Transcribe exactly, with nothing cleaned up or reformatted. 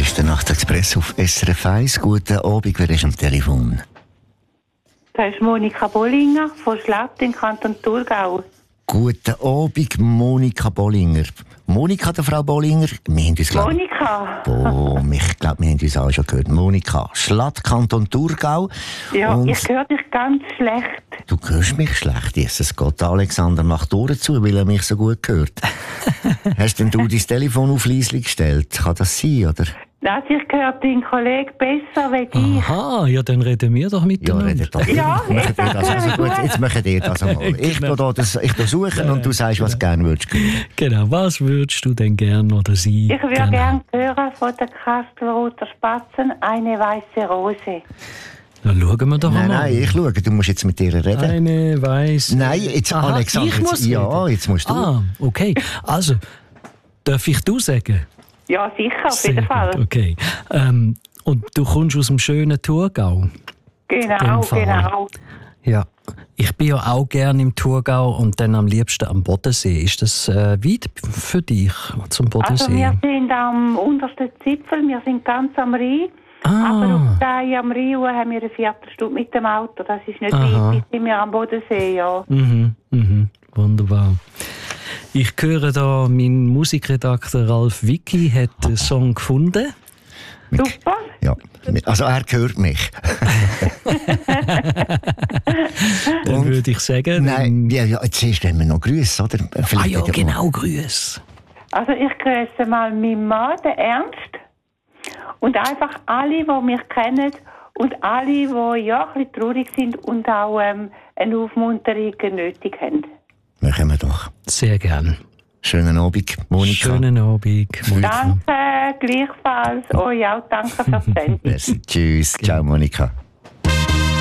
ist der Nachtexpress auf S R F eins. Guten Abend, wer ist am Telefon? Das ist Monika Bollinger von Schlatt im Kanton Thurgau. Guten Abend, Monika Bollinger. Monika, der Frau Bollinger, wir haben uns, glaub, Monika! Oh, ich glaube, wir haben uns auch schon gehört. Monika, Schlatt, Kanton Thurgau. Ja, Und ich höre dich ganz schlecht. du hörst mich schlecht. Jesus Gott, Alexander macht die Ohren zu, weil er mich so gut hört. Hast denn du dein Telefon auf leise gestellt? Kann das sein, oder? Das ich höre deinen Kollegen besser wie dich. Aha, ja, dann reden wir doch Ja, miteinander. redet doch. Ja, Macht ihr das also gut? Jetzt macht ihr das einmal. Ich Genau. tu da das, ich tu suchen und du sagst, was du gerne würdest hören. Genau, was würdest du denn gern oder sie? Ich würde gern gerne hören von der Kastelruther Spatzen «Eine weiße Rose». Dann schauen wir doch Nein, mal. nein, ich schaue, du musst jetzt mit ihr reden. Eine weiße. Nein, jetzt Aha, Alexander. ich muss jetzt, ja, reden. jetzt musst du. Ah, okay. Also, darf ich du sagen? Ja, sicher, auf Sehr jeden gut, Fall. okay. Ähm, und du kommst aus dem schönen Thurgau? Genau, dem Fall. genau. Ja. Ich bin ja auch gerne im Thurgau und dann am liebsten am Bodensee. Ist das äh, weit für dich zum Also Bodensee? wir sind am untersten Zipfel, wir sind ganz am Rhein. Ah. Aber auf der am Rhein haben wir eine Viertelstunde mit dem Auto. Das ist nicht Aha. weit, jetzt sind wir am Bodensee, ja. Mhm, mhm, wunderbar. Ich höre da, mein Musikredakteur Ralf Vicky hat den Song gefunden. Super. Ja, also er hört mich. Dann Und- würde ich sagen... Nein, ja, ja, jetzt siehst du immer noch Grüße, oder? Ah Vielleicht ja, wieder- genau, Grüß. Also ich grüße mal meinen Mann, den Ernst. Und einfach alle, die mich kennen und alle, die ja, ein bisschen traurig sind und auch ähm, eine Aufmunterung nötig haben. Machen wir doch. Sehr gern. Schönen Abend, Monika. Schönen Abend. Danke, gleichfalls. Euch auch danke fürs Senden. Merci. Tschüss. Ciao, Monika.